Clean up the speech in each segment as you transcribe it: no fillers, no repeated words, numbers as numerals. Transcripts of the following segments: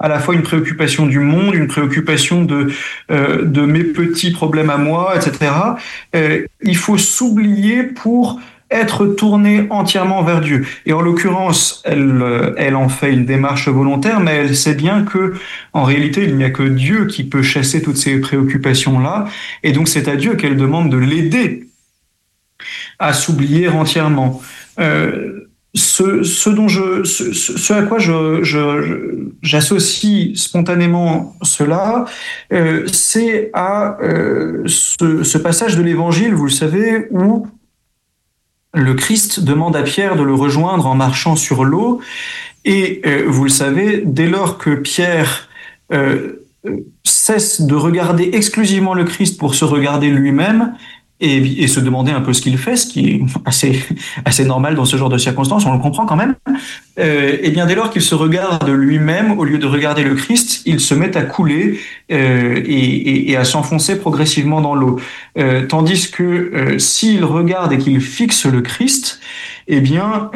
à la fois une préoccupation du monde, une préoccupation de mes petits problèmes à moi, etc. Il faut s'oublier pour être tournée entièrement vers Dieu. Et en l'occurrence, elle en fait une démarche volontaire, mais elle sait bien que, en réalité, il n'y a que Dieu qui peut chasser toutes ces préoccupations-là. Et donc, c'est à Dieu qu'elle demande de l'aider à s'oublier entièrement. Ce à quoi j'associe spontanément cela, c'est à ce passage de l'Évangile, vous le savez, où le Christ demande à Pierre de le rejoindre en marchant sur l'eau. Et vous le savez, dès lors que Pierre cesse de regarder exclusivement le Christ pour se regarder lui-même et se demander un peu ce qu'il fait, ce qui est assez normal dans ce genre de circonstances, on le comprend quand même, et bien dès lors qu'il se regarde lui-même, au lieu de regarder le Christ, il se met à couler et à s'enfoncer progressivement dans l'eau. Tandis que s'il regarde et qu'il fixe le Christ, eh bien,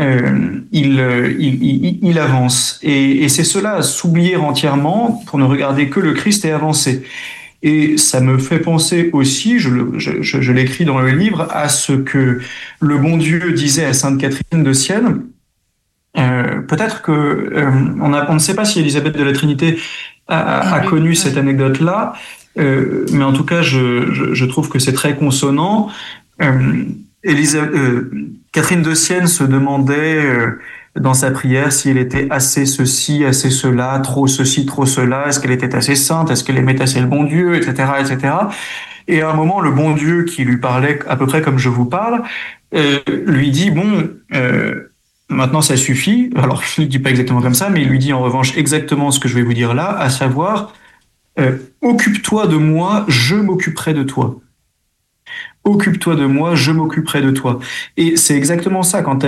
il avance. Et c'est cela, s'oublier entièrement pour ne regarder que le Christ et avancer. Et ça me fait penser aussi, je l'écris dans le livre, à ce que le bon Dieu disait à Sainte Catherine de Sienne. Peut-être que on ne sait pas si Élisabeth de la Trinité a connu cette anecdote-là, mais en tout cas, je trouve que c'est très consonant. Catherine de Sienne se demandait dans sa prière si elle était assez ceci, assez cela, trop ceci, trop cela, est-ce qu'elle était assez sainte, est-ce qu'elle aimait assez le bon Dieu, etc., etc. Et à un moment, le bon Dieu qui lui parlait à peu près comme je vous parle, lui dit, maintenant ça suffit. Alors, je ne le dis pas exactement comme ça, mais il lui dit en revanche exactement ce que je vais vous dire là, à savoir, occupe-toi de moi, je m'occuperai de toi. Occupe-toi de moi, je m'occuperai de toi. Et c'est exactement ça, quand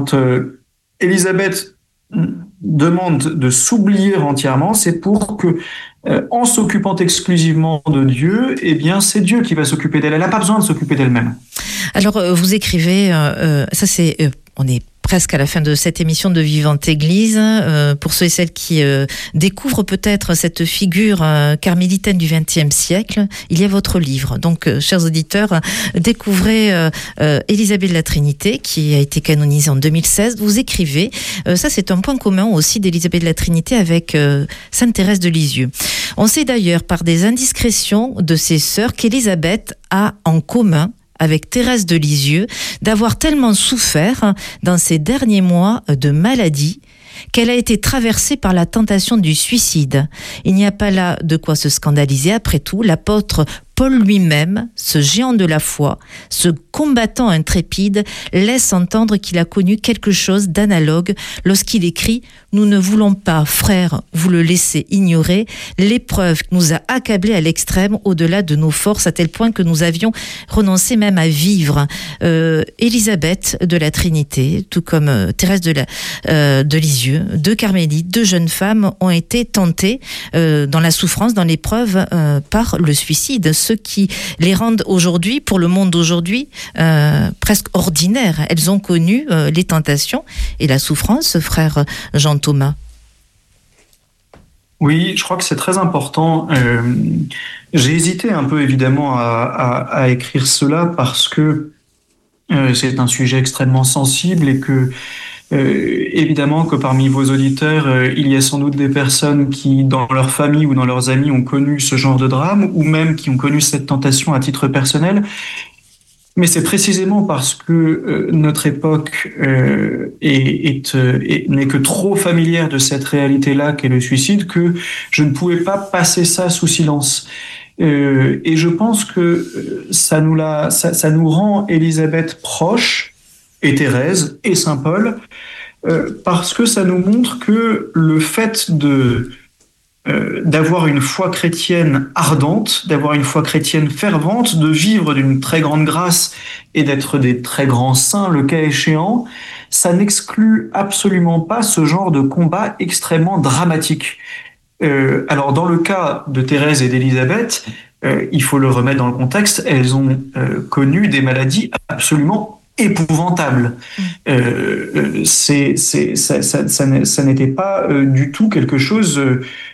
Élisabeth demande de s'oublier entièrement, c'est pour que, en s'occupant exclusivement de Dieu, eh bien, c'est Dieu qui va s'occuper d'elle. Elle n'a pas besoin de s'occuper d'elle-même. Alors, vous écrivez, ça c'est, on est presque à la fin de cette émission de Vivante Église. Pour ceux et celles qui découvrent peut-être cette figure carmélitaine du XXe siècle, il y a votre livre. Donc, chers auditeurs, découvrez Élisabeth de la Trinité, qui a été canonisée en 2016. Vous écrivez, ça c'est un point commun aussi d'Élisabeth de la Trinité avec Sainte Thérèse de Lisieux. On sait d'ailleurs par des indiscrétions de ses sœurs qu'Élisabeth a en commun avec Thérèse de Lisieux, d'avoir tellement souffert dans ces derniers mois de maladie qu'elle a été traversée par la tentation du suicide. Il n'y a pas là de quoi se scandaliser. Après tout, l'apôtre Paul lui-même, ce géant de la foi, ce combattant intrépide, laisse entendre qu'il a connu quelque chose d'analogue lorsqu'il écrit « Nous ne voulons pas, frères, vous le laisser ignorer, l'épreuve nous a accablés à l'extrême, au-delà de nos forces, à tel point que nous avions renoncé même à vivre. » Élisabeth de la Trinité, tout comme Thérèse de Lisieux, deux carmélites, deux jeunes femmes ont été tentées dans la souffrance, dans l'épreuve, par le suicide. Ce qui les rendent aujourd'hui, pour le monde d'aujourd'hui, presque ordinaires. Elles ont connu les tentations et la souffrance, frère Jean Thomas. Oui, je crois que c'est très important. J'ai hésité un peu, évidemment, à écrire cela parce que c'est un sujet extrêmement sensible et que évidemment que parmi vos auditeurs, il y a sans doute des personnes qui, dans leur famille ou dans leurs amis, ont connu ce genre de drame, ou même qui ont connu cette tentation à titre personnel. Mais c'est précisément parce que notre époque n'est que trop familière de cette réalité-là qu'est le suicide que je ne pouvais pas passer ça sous silence. Et je pense que ça nous rend Élisabeth proche, et Thérèse et Saint Paul, parce que ça nous montre que le fait d'avoir une foi chrétienne ardente, d'avoir une foi chrétienne fervente, de vivre d'une très grande grâce et d'être des très grands saints, le cas échéant, ça n'exclut absolument pas ce genre de combat extrêmement dramatique. Alors, dans le cas de Thérèse et d'Élisabeth, il faut le remettre dans le contexte, elles ont connu des maladies absolument épouvantable. Ça n'était pas du tout quelque chose